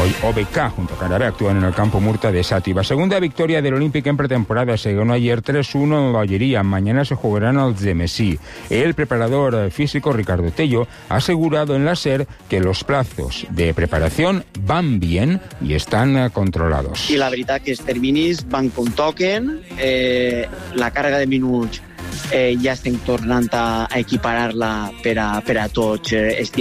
Hoy OBK junto a Canadá actúan en el campo Murta de Sàtiva. Segunda victoria del Olímpic en pretemporada. Se ganó ayer 3-1 en Ballería. Mañana se jugarán al Gemesí. El preparador físico Ricardo Tello ha asegurado en la SER que los plazos de preparación van bien y están controlados. I la veritat que els terminis van com toquen, la càrrega de minuts ja estem tornant a equiparar-la per a tots.